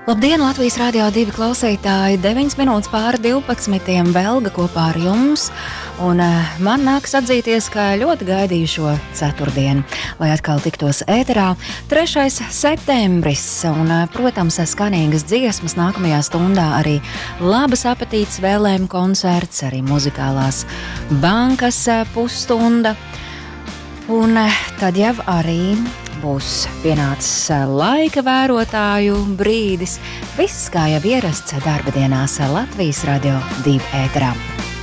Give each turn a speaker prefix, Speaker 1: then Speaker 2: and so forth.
Speaker 1: Labdien, Latvijas Rādio 2 klausītāji! 9 minūtes pāri 12. Belga kopā ar jums. Un man nākas atzīties, ka ļoti gaidīju šo ceturtdienu, lai atkal tiktos ēterā. 3. septembris un, protams, skanīgas dziesmas nākamajā stundā, arī labas apetītes vēlējumu koncerts, arī muzikālās bankas pusstunda. Un tad jau arī būs pienācis laika vērotāju brīdis. Viss kā jau ierasts darba dienās Latvijas Radio 2 ēterā.